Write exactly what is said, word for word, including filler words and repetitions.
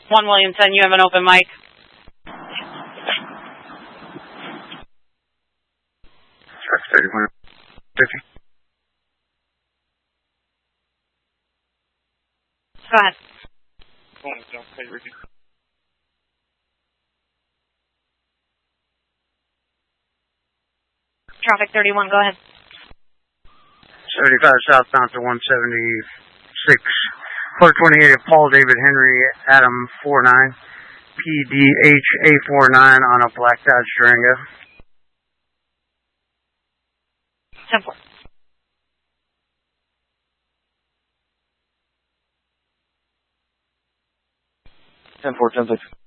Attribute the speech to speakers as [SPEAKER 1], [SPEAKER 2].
[SPEAKER 1] one Williamson, you have an open mic.
[SPEAKER 2] Truck thirty-one fifty.
[SPEAKER 1] Go ahead. Traffic thirty-one, go ahead.
[SPEAKER 2] seventy-five southbound to one seventy-six. four twenty-eight, Paul David Henry, Adam four nine. P D H A forty-nine on a black Dodge Durango.
[SPEAKER 1] ten four.
[SPEAKER 3] ten four, ten six.